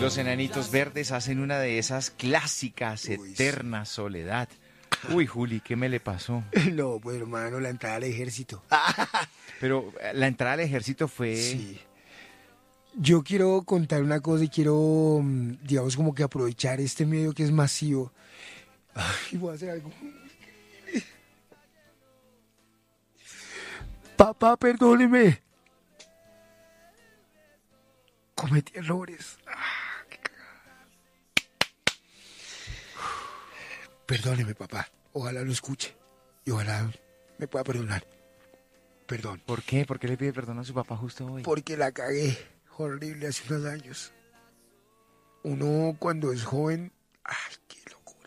Los Enanitos Verdes hacen una de esas clásicas, Eterna Soledad. Uy, Juli, ¿qué me le pasó? No, pues hermano, la entrada al ejército. Pero la entrada al ejército fue... Sí. Yo quiero contar una cosa y quiero, digamos, como que aprovechar este medio que es masivo. Ay, voy a hacer algo. Papá, perdóneme. Cometí errores. Qué cagada. Perdóneme, papá. Ojalá lo escuche. Y ojalá me pueda perdonar. Perdón. ¿Por qué? ¿Por qué le pide perdón a su papá justo hoy? Porque la cagué horrible hace unos años. Uno cuando es joven... ¡Ay, qué locura!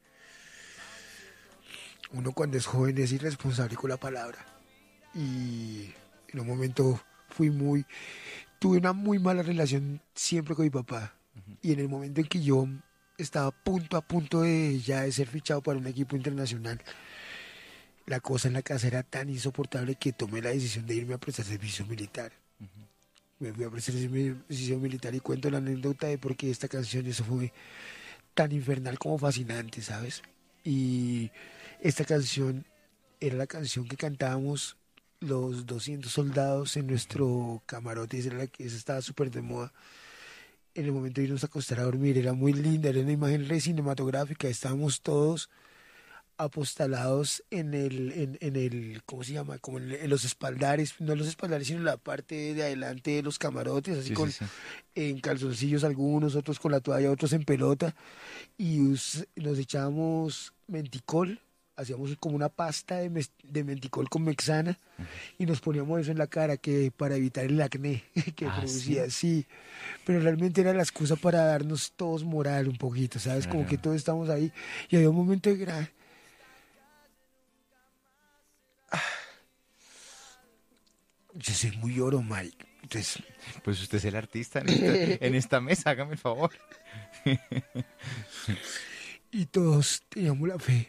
Uno cuando es joven es irresponsable con la palabra. Y en un momento tuve una muy mala relación siempre con mi papá. Y en el momento en que yo estaba a punto de ya de ser fichado para un equipo internacional, la cosa en la casa era tan insoportable que tomé la decisión de irme a prestar servicio militar. Me fui a prestar servicio militar y cuento la anécdota de por qué esta canción, eso fue tan infernal como fascinante, ¿sabes? Y esta canción era la canción que cantábamos los 200 soldados en nuestro camarote, esa estaba súper de moda. En el momento de irnos a acostar a dormir, era muy linda, era una imagen re cinematográfica, estábamos todos apostalados en el, ¿cómo se llama? Como en los espaldares, no en los espaldares, sino en la parte de adelante de los camarotes, así Sí. en calzoncillos algunos, otros con la toalla, otros en pelota, y nos echábamos menticol, hacíamos como una pasta de menticol con mexana, y nos poníamos eso en la cara que para evitar el acné que producía, sí, pero realmente era la excusa para darnos todos moral un poquito, ¿sabes? Como que todos estamos ahí, y había un momento de gran... Yo soy muy oro, Mike. Entonces... Pues usted es el artista en esta mesa, hágame el favor. Y todos teníamos la fe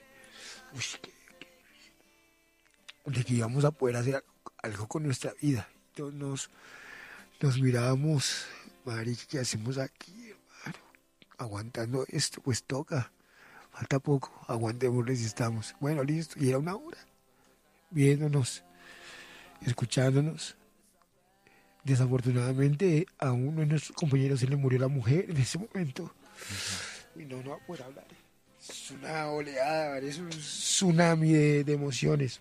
de que íbamos a poder hacer algo con nuestra vida. Entonces nos mirábamos, Mari, ¿qué hacemos aquí, hermano? Aguantando esto, pues toca. Falta poco, aguantemos, resistamos. Bueno, listo. Y era una hora viéndonos, escuchándonos. Desafortunadamente a uno de nuestros compañeros se le murió la mujer en ese momento. Y no va a poder hablar. Es una oleada, es un tsunami de emociones.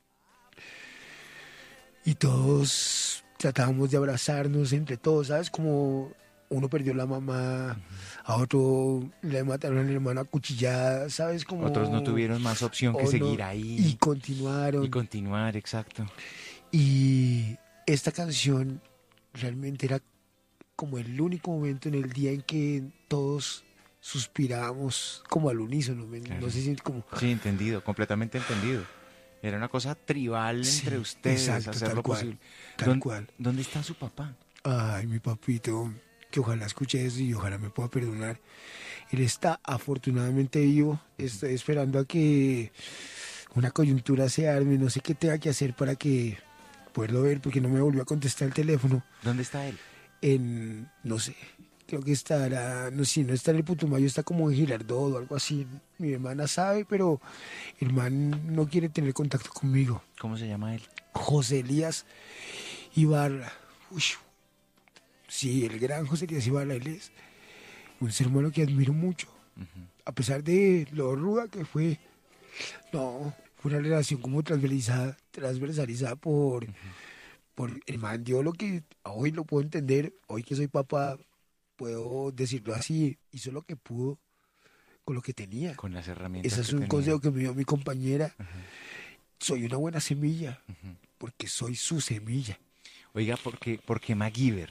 Y todos tratábamos de abrazarnos entre todos, ¿sabes? Como uno perdió la mamá, a otro le mataron a la hermana cuchillada, ¿sabes? Como otros no tuvieron más opción que seguir ahí. Y continuaron. Y continuar, exacto. Y esta canción realmente era como el único momento en el día en que todos suspirábamos como al unísono, claro. No sé si como... Sí, entendido, completamente entendido. Era una cosa tribal entre ustedes, exacto, hacer lo posible. Tal cual. ¿Dónde está su papá? Ay, mi papito, que ojalá escuche eso y ojalá me pueda perdonar. Él está afortunadamente vivo. Estoy esperando a que una coyuntura se arme. No sé qué tenga que hacer para que poderlo ver, porque no me volvió a contestar el teléfono. ¿Dónde está él? No sé, creo que estará, no sé, no está en el Putumayo, está como en Girardot o algo así. Mi hermana sabe, pero el man no quiere tener contacto conmigo. ¿Cómo se llama él? José Elías Ibarra. Uy, sí, el gran José Elías Ibarra, él es un ser humano que admiro mucho. A pesar de lo ruda que fue, no, fue una relación como transversalizada por el man dio lo que hoy lo puedo entender, hoy que soy papá, puedo decirlo así, hizo lo que pudo con lo que tenía. Con las herramientas. Ese es un consejo que me dio mi compañera. Soy una buena semilla, porque soy su semilla. Oiga, ¿por qué MacGyver?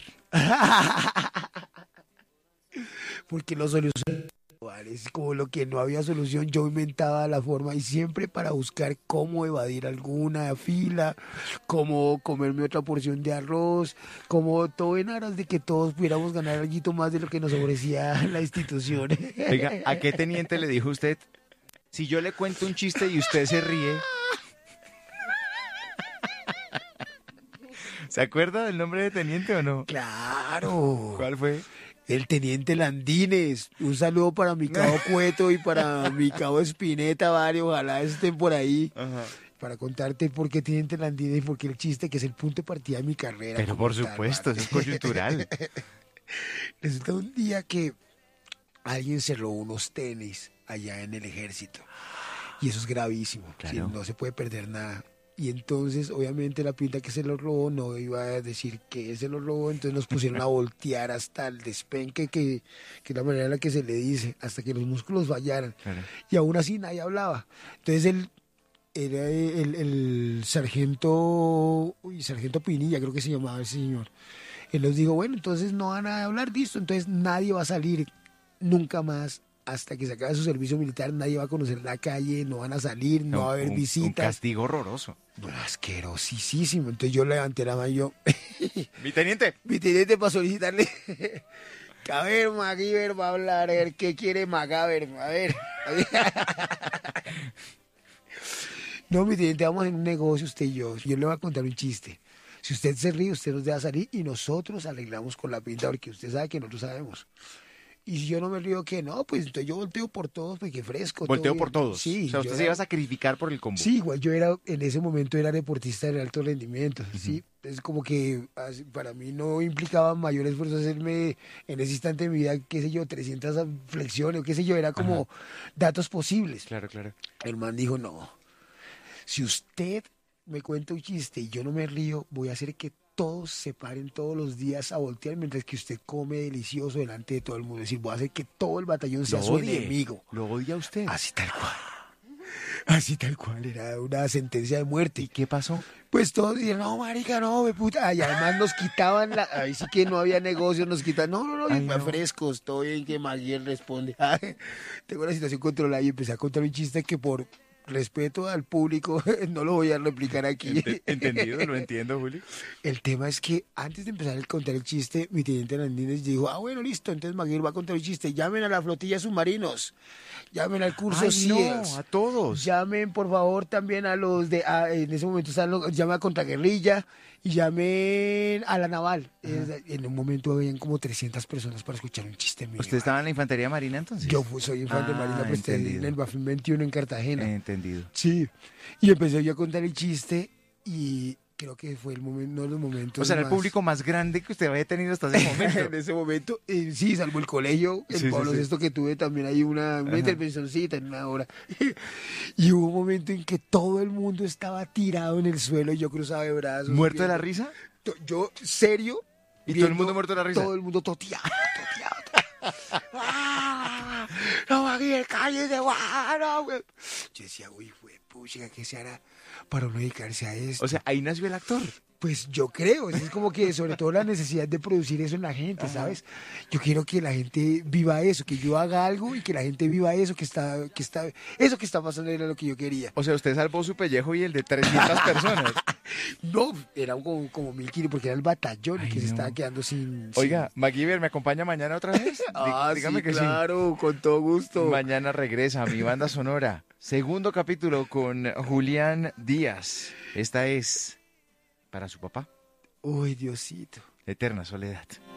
Porque lo solucioné. Es como lo que no había solución, yo inventaba la forma y siempre para buscar cómo evadir alguna fila, cómo comerme otra porción de arroz, como todo en aras de que todos pudiéramos ganar algo más de lo que nos ofrecía la institución. Oiga, ¿a qué teniente le dijo usted? Si yo le cuento un chiste y usted se ríe. ¿Se acuerda del nombre de teniente o no? Claro. ¿Cuál fue? El teniente Landines. Un saludo para mi cabo Cueto y para mi cabo Espineta, varios. Ojalá estén por ahí. Ajá. Para contarte por qué teniente Landines y por qué el chiste, que es el punto de partida de mi carrera. Pero por como tal, supuesto, mano. eso es coyuntural. Resulta un día que alguien se robó unos tenis allá en el ejército. Y eso es gravísimo. Claro. ¿Sí? No se puede perder nada. Y entonces, obviamente, la pinta que se lo robó no iba a decir que se lo robó. Entonces nos pusieron a voltear hasta el despenque, que es la manera en la que se le dice, hasta que los músculos fallaran. Claro. Y aún así nadie hablaba. Entonces era el sargento, sargento Pinilla, creo que se llamaba ese señor. Él nos dijo, bueno, entonces no van a hablar de esto, entonces nadie va a salir nunca más hasta que se acabe su servicio militar, nadie va a conocer la calle, no van a salir, no va a haber Un visitas. castigo horroroso. No, asquerosísimo. Entonces yo levanté la mano y yo, Mi teniente. mi teniente para solicitarle, a ver, MacGyver va a hablar, a ver, ¿qué quiere MacGyver? A ver. No, mi teniente, vamos en un negocio usted y yo le voy a contar un chiste. Si usted se ríe, usted nos deja salir y nosotros arreglamos con la pinta porque usted sabe que nosotros sabemos. Y si yo no me río, ¿qué? No, pues entonces yo volteo por todos, porque fresco. Volteo todo por bien. todos. Sí. O sea, usted se iba a sacrificar por el combo. Sí, igual yo era, en ese momento era deportista de alto rendimiento, ¿sí? Es como que para mí no implicaba mayor esfuerzo hacerme en ese instante de mi vida, qué sé yo, 300 flexiones, o qué sé yo, era como datos posibles. Claro, claro. El man dijo, no, si usted me cuenta un chiste y yo no me río, voy a hacer que todos se paren todos los días a voltear mientras que usted come delicioso delante de todo el mundo. Es decir, voy a hacer que todo el batallón sea su enemigo. Lo odia usted. Así tal cual. Así tal cual, era una sentencia de muerte. ¿Y qué pasó? Pues todos dijeron, no, marica, no, me puta. Y además nos quitaban, ahí sí que no había negocios, nos quitan, no, Ay, y no. frescos, todo bien que Maguire responde. Tengo la situación controlada y empecé a contar un chiste que por respeto al público no lo voy a replicar aquí. Entendido, lo entiendo, Juli. El tema es que antes de empezar a contar el chiste, mi teniente Landines dijo, bueno, listo, entonces Maguire va a contar el chiste, llamen a la flotilla de submarinos, llamen al curso Ay, CIES. no, a todos. Llamen, por favor, también a los de... en ese momento están llamen a Contraguerrilla y llamen a la Naval. En un momento habían como 300 personas para escuchar un chiste mío. ¿Usted estaba en la infantería marina entonces? Yo soy infante de Marina, pues entendido. en el Bafin 21 en Cartagena. Entendido. Sí. Y empecé yo a contar el chiste y creo que fue uno de los momentos O sea, era el más- público más grande que usted había tenido hasta ese momento. en ese momento, sí, salvo el colegio, el Sí, sí, Pablo sí. VI que tuve también hay una intervencioncita en una hora. Y hubo un momento en que todo el mundo estaba tirado en el suelo y yo cruzaba de brazos. ¿Muerto de la viendo- risa? Yo, serio. ¿Y todo el viendo mundo muerto de la risa? Todo el mundo toteado. ¡Ah! No, aquí cállese, no, güey. Yo decía, uy, güey, pucha, ¿qué se hará para uno dedicarse a esto? O sea, ahí nació el actor. Pues yo creo, es como que sobre todo la necesidad de producir eso en la gente, ¿sabes? Yo quiero que la gente viva eso, que yo haga algo y que la gente viva eso eso que está pasando era lo que yo quería. O sea, usted salvó su pellejo y el de 300 personas. No, era como 1.500 porque era el batallón Ay, que se no. estaba quedando sin... Oiga, MacGyver, ¿me acompaña mañana otra vez? Dígame sí, que claro, con todo gusto. Mañana regresa a mi banda sonora. Segundo capítulo con Julián Díaz. Esta es para su papá, Uy, Diosito. Eterna Soledad.